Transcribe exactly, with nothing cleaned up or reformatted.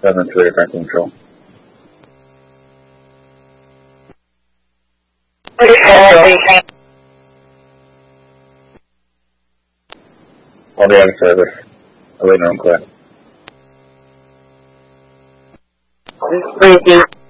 seven three, back control. I'll be out of service. I'll wait on class. Thank you.